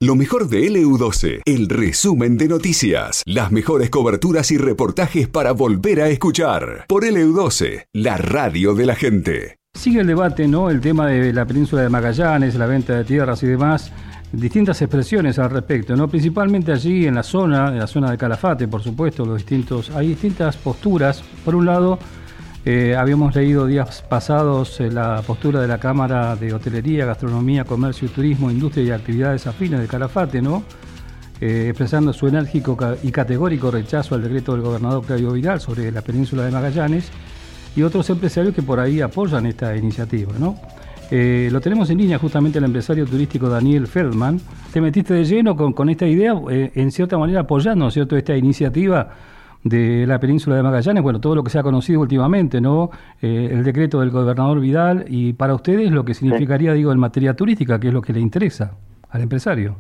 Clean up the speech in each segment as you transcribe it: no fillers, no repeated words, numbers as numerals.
Lo mejor de LU12, el resumen de noticias, las mejores coberturas y reportajes para volver a escuchar. Por LU12, la radio de la gente. Sigue el debate, ¿no? El tema de la península de Magallanes, la venta de tierras y demás. Distintas expresiones al respecto, ¿no? Principalmente allí en la zona de Calafate, por supuesto, hay distintas posturas. Por un lado, habíamos leído días pasados la postura de la Cámara de Hotelería, Gastronomía, Comercio y Turismo, Industria y Actividades Afines de Calafate, ¿no? Expresando su enérgico y categórico rechazo al decreto del gobernador Claudio Vidal sobre la península de Magallanes, y otros empresarios que por ahí apoyan esta iniciativa, ¿no? Lo tenemos en línea justamente el empresario turístico Daniel Feldman. Te metiste de lleno con esta idea, en cierta manera apoyando, ¿cierto?, esta iniciativa de la península de Magallanes, bueno, todo lo que se ha conocido últimamente, ¿no? El decreto del gobernador Vidal, y para ustedes lo que significaría, digo, en materia turística, que es lo que le interesa al empresario.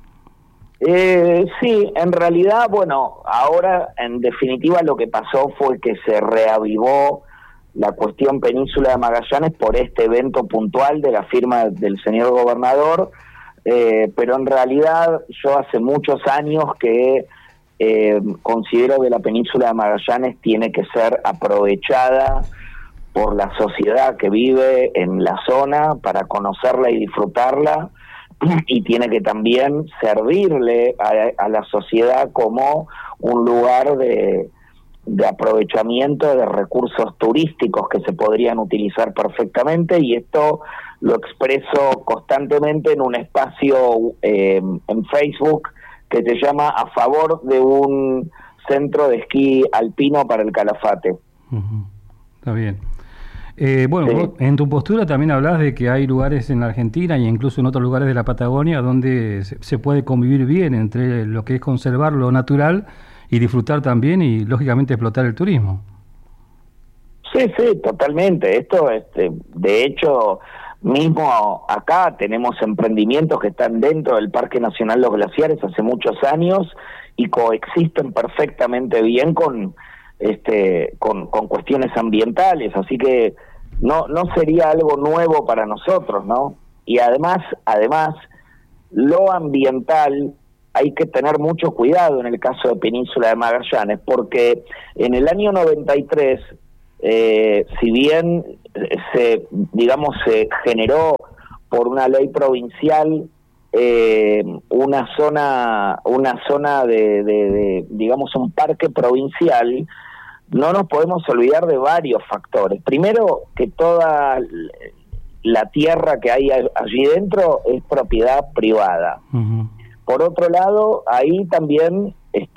Sí, en realidad, bueno, ahora en definitiva lo que pasó fue que se reavivó la cuestión península de Magallanes por este evento puntual de la firma del señor gobernador, pero en realidad yo hace muchos años que considero que la península de Magallanes tiene que ser aprovechada por la sociedad que vive en la zona para conocerla y disfrutarla, y tiene que también servirle a la sociedad como un lugar de aprovechamiento de recursos turísticos que se podrían utilizar perfectamente, y esto lo expreso constantemente en un espacio en Facebook que se llama A favor de un centro de esquí alpino para el Calafate. Está bien. Bueno, sí. Vos, en tu postura también hablas de que hay lugares en la Argentina e incluso en otros lugares de la Patagonia donde se puede convivir bien entre lo que es conservar lo natural y disfrutar también y, lógicamente, explotar el turismo. Sí, totalmente. Esto, de hecho, mismo acá tenemos emprendimientos que están dentro del Parque Nacional Los Glaciares hace muchos años y coexisten perfectamente bien con cuestiones ambientales, así que no sería algo nuevo para nosotros, ¿no? Y además, lo ambiental hay que tener mucho cuidado en el caso de Península de Magallanes, porque en el año 93, si bien se generó por una ley provincial una zona de digamos, un parque provincial, no nos podemos olvidar de varios factores. Primero, que toda la tierra que hay allí dentro es propiedad privada. Uh-huh. Por otro lado, ahí también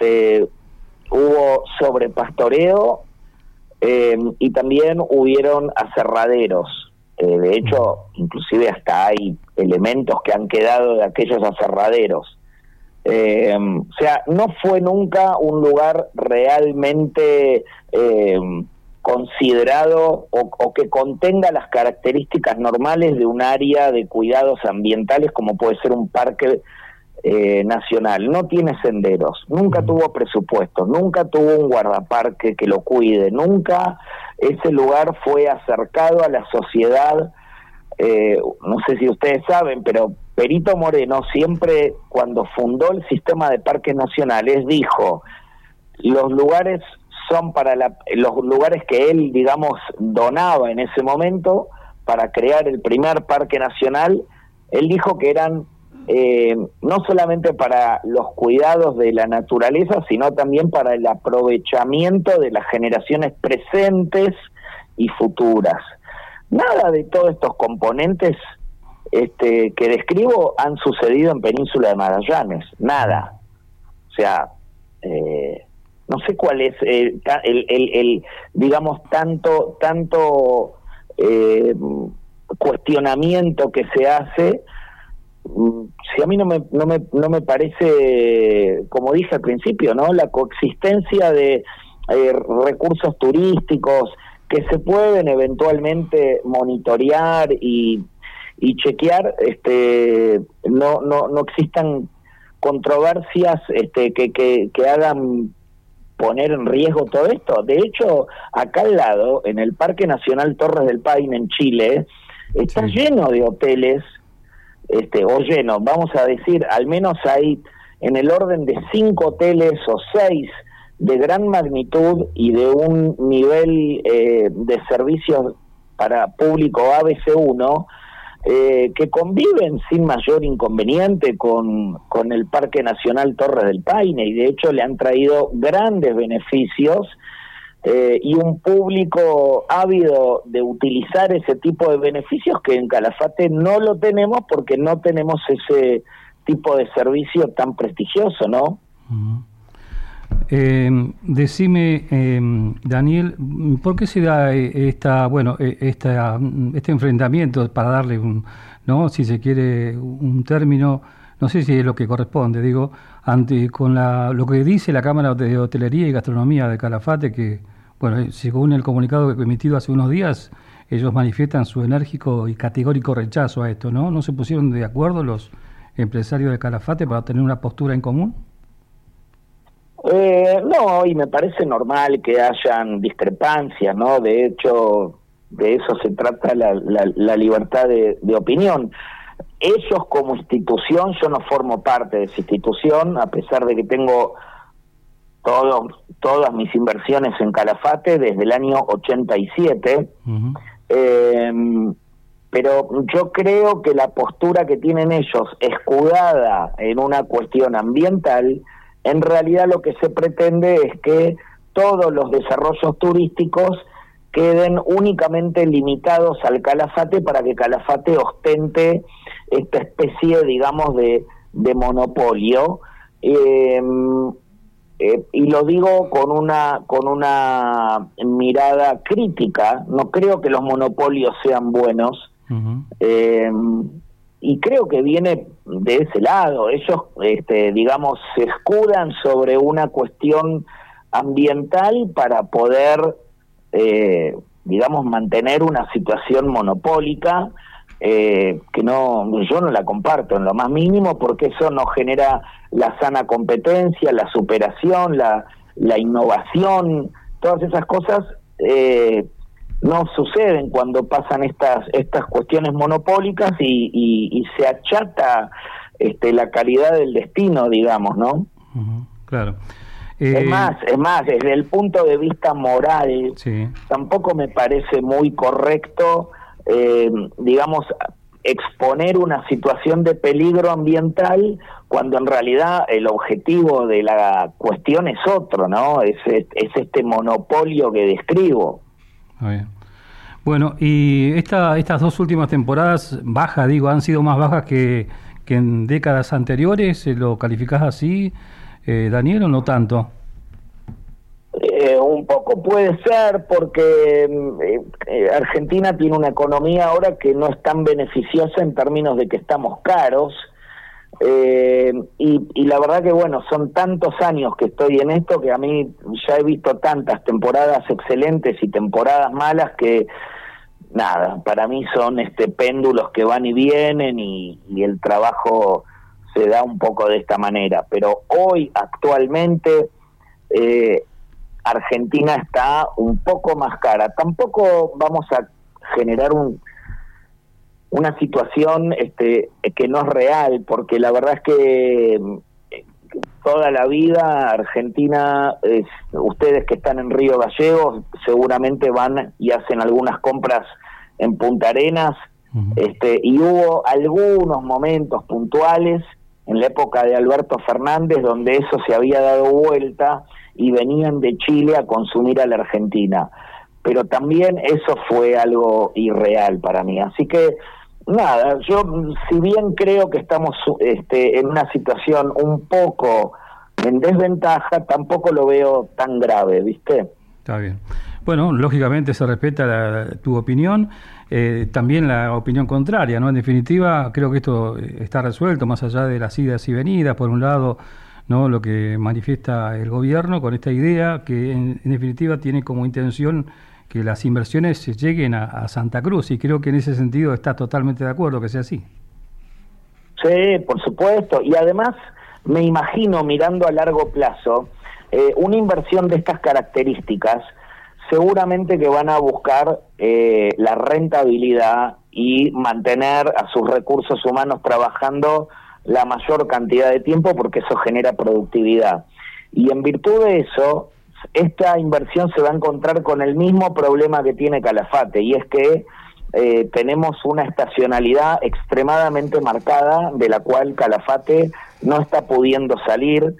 hubo sobrepastoreo y también hubieron aserraderos. De hecho, inclusive hasta hay elementos que han quedado de aquellos aserraderos. O sea, no fue nunca un lugar realmente considerado o que contenga las características normales de un área de cuidados ambientales como puede ser un parque nacional. No tiene senderos, nunca tuvo presupuesto, nunca tuvo un guardaparque que lo cuide, nunca ese lugar fue acercado a la sociedad. No sé si ustedes saben, pero Perito Moreno siempre, cuando fundó el sistema de parques nacionales, dijo: los lugares son para los lugares que él, digamos, donaba en ese momento para crear el primer parque nacional. Él dijo que eran no solamente para los cuidados de la naturaleza, sino también para el aprovechamiento de las generaciones presentes y futuras. Nada de todos estos componentes que describo han sucedido en Península de Magallanes, nada. O sea, no sé cuál es el digamos, tanto cuestionamiento que se hace. Si a mí no me parece, como dije al principio, ¿no?, la coexistencia de recursos turísticos que se pueden eventualmente monitorear y chequear, no existan controversias que hagan poner en riesgo todo esto. De hecho, acá al lado, en el Parque Nacional Torres del Paine en Chile, está lleno de hoteles o lleno, vamos a decir, al menos hay en el orden de 5 hoteles o 6 de gran magnitud y de un nivel de servicios para público ABC1, que conviven sin mayor inconveniente con el Parque Nacional Torres del Paine, y de hecho le han traído grandes beneficios, y un público ávido de utilizar ese tipo de beneficios que en Calafate no lo tenemos porque no tenemos ese tipo de servicio tan prestigioso, ¿no? Decime, Daniel, ¿por qué se da este enfrentamiento, para darle ¿no? Si se quiere un término, no sé si es lo que corresponde, digo, con lo que dice la Cámara de Hotelería y Gastronomía de Calafate, que, bueno, según el comunicado que emitido hace unos días, ellos manifiestan su enérgico y categórico rechazo a esto, ¿no? ¿No se pusieron de acuerdo los empresarios de Calafate para tener una postura en común? No, y me parece normal que hayan discrepancias, ¿no? De hecho, de eso se trata la libertad de opinión. Ellos como institución, yo no formo parte de esa institución, a pesar de que tengo todas mis inversiones en Calafate desde el año 87, pero yo creo que la postura que tienen ellos, escudada en una cuestión ambiental, en realidad lo que se pretende es que todos los desarrollos turísticos queden únicamente limitados al Calafate para que Calafate ostente esta especie, digamos, de monopolio. Y lo digo con una mirada crítica. No creo que los monopolios sean buenos, y creo que viene de ese lado. Ellos, digamos, se escudan sobre una cuestión ambiental para poder, digamos, mantener una situación monopólica, que yo no la comparto en lo más mínimo, porque eso no genera la sana competencia, la superación, la innovación. Todas esas cosas no suceden cuando pasan estas cuestiones monopólicas, y se achata la calidad del destino, digamos, ¿no? Claro. Es más, desde el punto de vista moral, sí, tampoco me parece muy correcto, digamos, exponer una situación de peligro ambiental cuando en realidad el objetivo de la cuestión es otro, ¿no? Es este monopolio que describo. Bueno, y estas 2 últimas temporadas bajas, han sido más bajas que en décadas anteriores. ¿Lo calificás así, Daniel, o no tanto? Un poco puede ser, porque Argentina tiene una economía ahora que no es tan beneficiosa en términos de que estamos caros, y la verdad que, bueno, son tantos años que estoy en esto que a mí ya he visto tantas temporadas excelentes y temporadas malas que, nada, para mí son péndulos que van y vienen, y el trabajo se da un poco de esta manera. Pero hoy, actualmente, Argentina está un poco más cara. Tampoco vamos a generar una situación que no es real, porque la verdad es que toda la vida Argentina, ustedes que están en Río Gallegos seguramente van y hacen algunas compras en Punta Arenas, y hubo algunos momentos puntuales en la época de Alberto Fernández donde eso se había dado vuelta y venían de Chile a consumir a la Argentina, pero también eso fue algo irreal para mí. Así que nada, yo si bien creo que estamos en una situación un poco en desventaja, tampoco lo veo tan grave, ¿viste? Está bien. Bueno, lógicamente se respeta tu opinión, también la opinión contraria, ¿no? En definitiva, creo que esto está resuelto, más allá de las idas y venidas. Por un lado, ¿no?, lo que manifiesta el gobierno con esta idea, que en definitiva tiene como intención que las inversiones lleguen a Santa Cruz, y creo que en ese sentido está totalmente de acuerdo que sea así. Sí, por supuesto, y además me imagino, mirando a largo plazo, una inversión de estas características seguramente que van a buscar la rentabilidad y mantener a sus recursos humanos trabajando la mayor cantidad de tiempo, porque eso genera productividad. Y en virtud de eso, esta inversión se va a encontrar con el mismo problema que tiene Calafate, y es que tenemos una estacionalidad extremadamente marcada, de la cual Calafate no está pudiendo salir,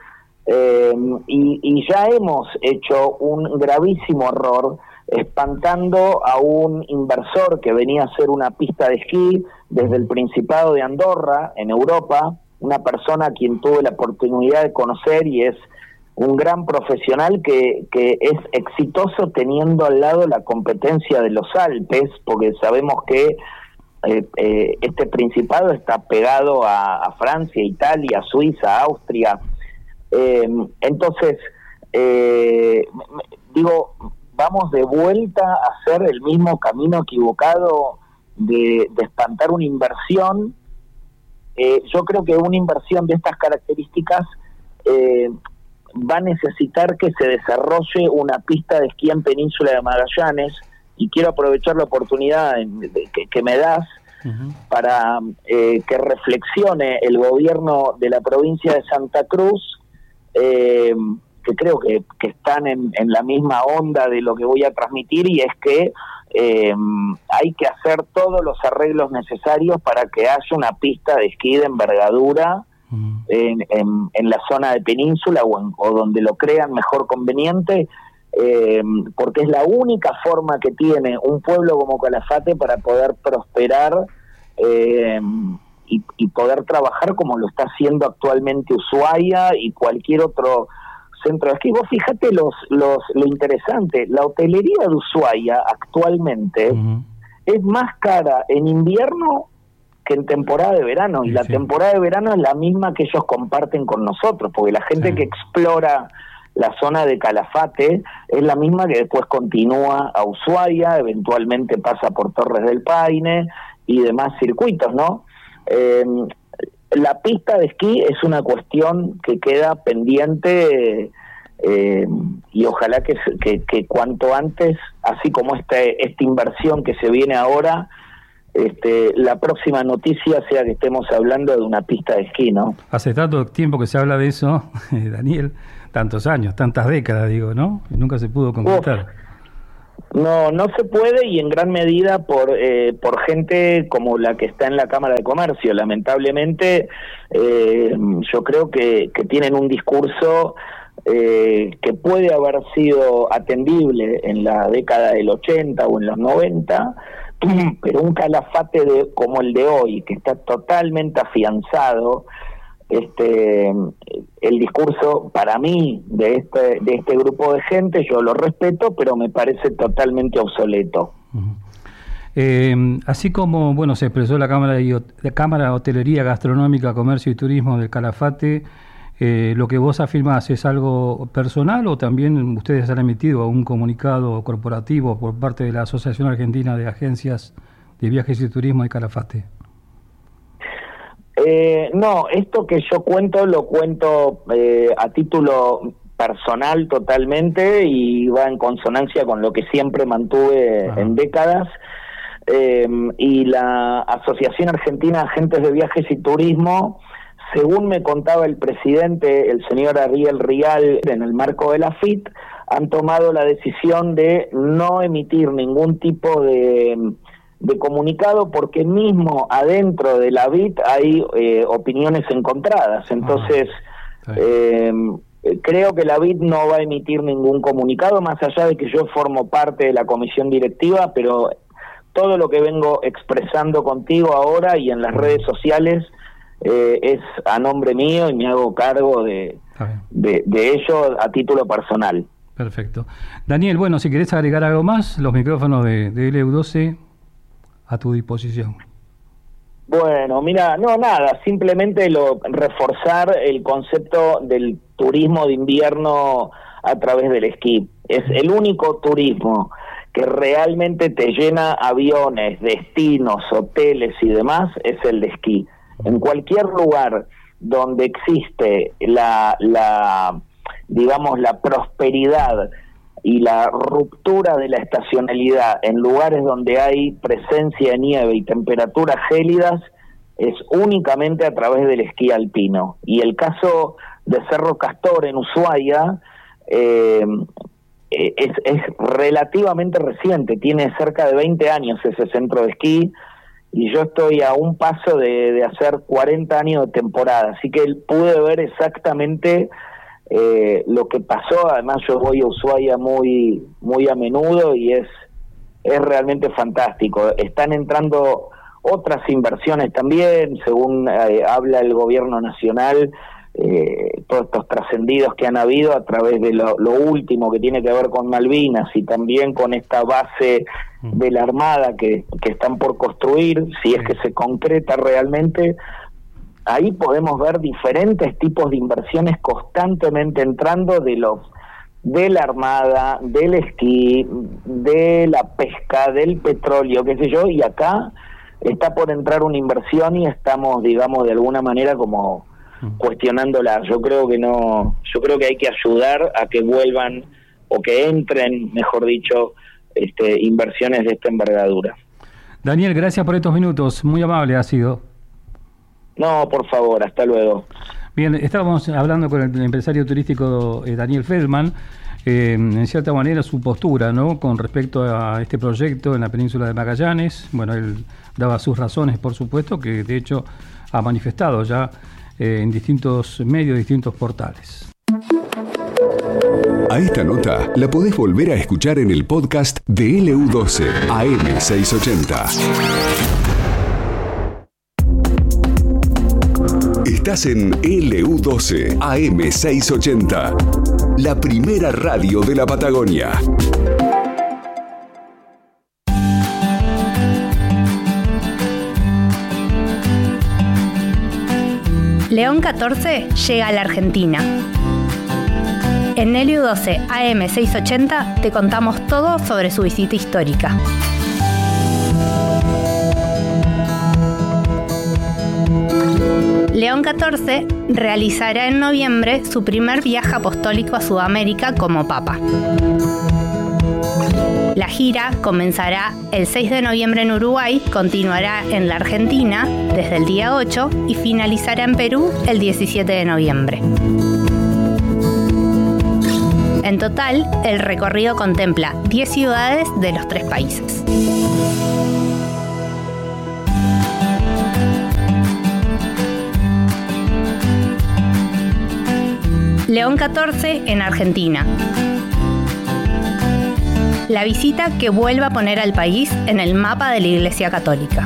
y ya hemos hecho un gravísimo error espantando a un inversor que venía a hacer una pista de esquí desde el Principado de Andorra, en Europa, una persona a quien tuve la oportunidad de conocer y es un gran profesional que es exitoso teniendo al lado la competencia de los Alpes, porque sabemos que este Principado está pegado a Francia, Italia, Suiza, Austria. Entonces, digo, vamos de vuelta a hacer el mismo camino equivocado de espantar una inversión. Yo creo que una inversión de estas características va a necesitar que se desarrolle una pista de esquí en Península de Magallanes, y quiero aprovechar la oportunidad que me das para que reflexione el gobierno de la provincia de Santa Cruz, que creo que están en la misma onda de lo que voy a transmitir, y es que hay que hacer todos los arreglos necesarios para que haya una pista de esquí de envergadura en la zona de Península o donde lo crean mejor conveniente, porque es la única forma que tiene un pueblo como Calafate para poder prosperar y poder trabajar como lo está haciendo actualmente Ushuaia y cualquier otro centro de esquí. Vos fíjate lo interesante, la hotelería de Ushuaia actualmente es más cara en invierno que en temporada de verano, y la temporada de verano es la misma que ellos comparten con nosotros, porque la gente que explora la zona de Calafate es la misma que después continúa a Ushuaia, eventualmente pasa por Torres del Paine y demás circuitos, ¿no? La pista de esquí es una cuestión que queda pendiente, y ojalá que cuanto antes, así como esta inversión que se viene ahora, la próxima noticia sea que estemos hablando de una pista de esquí, ¿no? Hace tanto tiempo que se habla de eso, Daniel, tantos años, tantas décadas, digo, ¿no? Y nunca se pudo concretar. No se puede, y en gran medida por gente como la que está en la Cámara de Comercio. Lamentablemente, yo creo que tienen un discurso que puede haber sido atendible en la década del 80 o en los 90, pero un Calafate como el de hoy, que está totalmente afianzado, el discurso para mí de este grupo de gente, yo lo respeto, pero me parece totalmente obsoleto. Así como se expresó la Cámara de Hotelería, Gastronómica, Comercio y Turismo del Calafate, lo que vos afirmás, ¿es algo personal o también ustedes han emitido un comunicado corporativo por parte de la Asociación Argentina de Agencias de Viajes y Turismo de Calafate? No, esto que yo cuento lo cuento a título personal totalmente, y va en consonancia con lo que siempre mantuve en décadas, y la Asociación Argentina de Agentes de Viajes y Turismo, según me contaba el presidente, el señor Ariel Rial, en el marco de la FIT, han tomado la decisión de no emitir ningún tipo de comunicado, porque mismo adentro de la VIT hay opiniones encontradas. Entonces, creo que la VIT no va a emitir ningún comunicado, más allá de que yo formo parte de la comisión directiva, pero todo lo que vengo expresando contigo ahora y en las redes sociales es a nombre mío, y me hago cargo de ello a título personal. Perfecto. Daniel, si querés agregar algo más, los micrófonos de LU12 a tu disposición. Bueno, mira, nada, simplemente reforzar el concepto del turismo de invierno a través del esquí. Es el único turismo que realmente te llena aviones, destinos, hoteles y demás, es el de esquí. En cualquier lugar donde existe digamos, la prosperidad y la ruptura de la estacionalidad en lugares donde hay presencia de nieve y temperaturas gélidas es únicamente a través del esquí alpino. Y el caso de Cerro Castor en Ushuaia es relativamente reciente, tiene cerca de 20 años ese centro de esquí, y yo estoy a un paso de hacer 40 años de temporada, así que pude ver exactamente lo que pasó. Además yo voy a Ushuaia muy a menudo y es realmente fantástico. Están entrando otras inversiones también, según habla el gobierno nacional, todos estos trascendidos que han habido a través de lo último que tiene que ver con Malvinas y también con esta base de la Armada que están por construir, si es que se concreta realmente. Ahí podemos ver diferentes tipos de inversiones constantemente entrando de la Armada, del esquí, de la pesca, del petróleo, qué sé yo, y acá está por entrar una inversión y estamos, digamos, de alguna manera como cuestionándola. Yo creo que hay que ayudar a que vuelvan o que entren, mejor dicho, inversiones de esta envergadura. Daniel, gracias por estos minutos, muy amable ha sido. No, por favor, hasta luego. Bien, estábamos hablando con el empresario turístico Daniel Feldman, en cierta manera su postura, ¿no?, con respecto a este proyecto en la península de Magallanes. Bueno, él daba sus razones, por supuesto, que de hecho ha manifestado ya en distintos medios, distintos portales. A esta nota la podés volver a escuchar en el podcast de LU12 AM680. Estás en LU12 AM680, la primera radio de la Patagonia. León 14 llega a la Argentina. En LU12 AM680 te contamos todo sobre su visita histórica. León 14 realizará en noviembre su primer viaje apostólico a Sudamérica como Papa. La gira comenzará el 6 de noviembre en Uruguay, continuará en la Argentina desde el día 8 y finalizará en Perú el 17 de noviembre. En total, el recorrido contempla 10 ciudades de los 3 países. León 14 en Argentina. La visita que vuelve a poner al país en el mapa de la Iglesia Católica.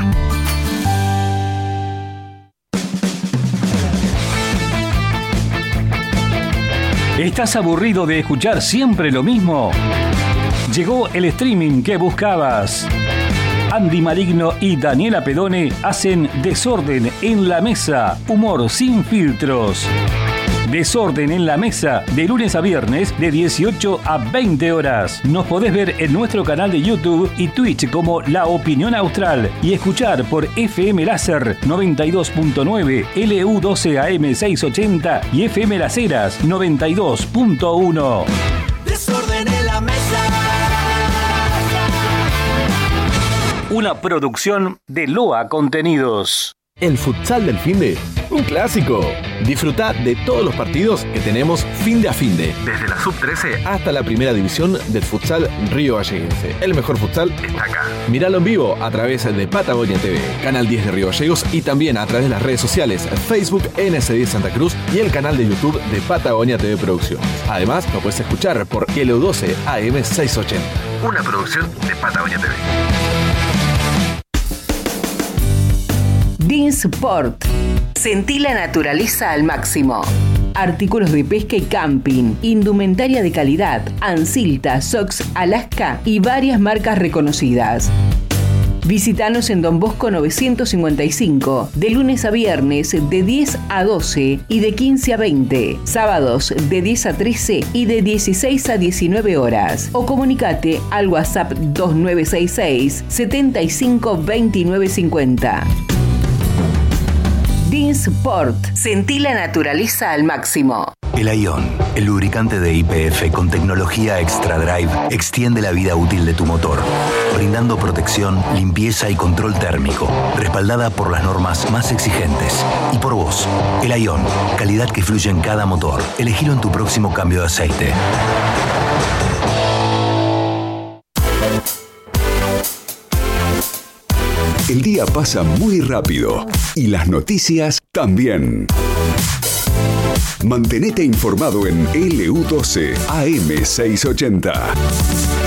¿Estás aburrido de escuchar siempre lo mismo? Llegó el streaming que buscabas. Andy Maligno y Daniela Pedone hacen Desorden en la Mesa, humor sin filtros. Desorden en la Mesa, de lunes a viernes, de 18 a 20 horas. Nos podés ver en nuestro canal de YouTube y Twitch como La Opinión Austral y escuchar por FM Láser 92.9, LU12 AM680 y FM Las Heras 92.1. Desorden en la Mesa. Una producción de Loa Contenidos. El futsal del finde, un clásico. Disfruta de todos los partidos que tenemos finde a finde, desde la sub-13 hasta la primera división del futsal Río Galleguense. El mejor futsal está acá. Míralo en vivo a través de Patagonia TV, Canal 10 de Río Gallegos, y también a través de las redes sociales, Facebook NS10 Santa Cruz y el canal de YouTube de Patagonia TV Producciones. Además, lo puedes escuchar por LU12 AM680, una producción de Patagonia TV. Dinsport. Sentí la naturaleza al máximo. Artículos de pesca y camping, indumentaria de calidad, Ansilta, Sox, Alaska y varias marcas reconocidas. Visítanos en Don Bosco 955, de lunes a viernes de 10 a 12 y de 15 a 20, sábados de 10 a 13 y de 16 a 19 horas. O comunicate al WhatsApp 2966 75 29 50. Dinsport. Sentí la naturaleza al máximo. El Ion, el lubricante de YPF con tecnología Extra Drive, extiende la vida útil de tu motor, brindando protección, limpieza y control térmico, respaldada por las normas más exigentes. Y por vos, el Ion, calidad que fluye en cada motor. Elegilo en tu próximo cambio de aceite. El día pasa muy rápido y las noticias también. Mantenete informado en LU12 AM680.